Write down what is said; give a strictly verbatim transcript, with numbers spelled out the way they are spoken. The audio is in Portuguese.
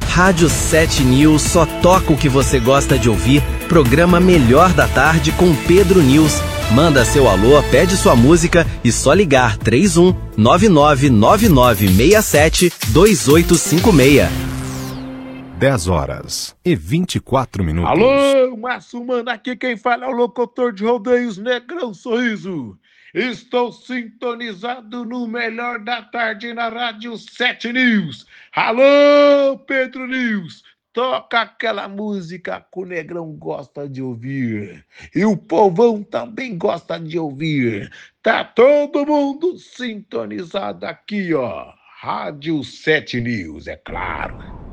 Rádio sete News só toca o que você gosta de ouvir. Programa Melhor da Tarde com Pedro News. Manda seu alô, pede sua música e só ligar três um nove nove nove nove seis sete dois oito cinco seis. dez horas e vinte e quatro minutos. Alô, Márcio Mano, aqui quem fala é o locutor de rodeios Negrão Sorriso. Estou sintonizado no Melhor da Tarde na Rádio sete News. Alô, Pedro News, toca aquela música que o Negrão gosta de ouvir. E o povão também gosta de ouvir. Tá todo mundo sintonizado aqui, ó. Rádio sete News, é claro.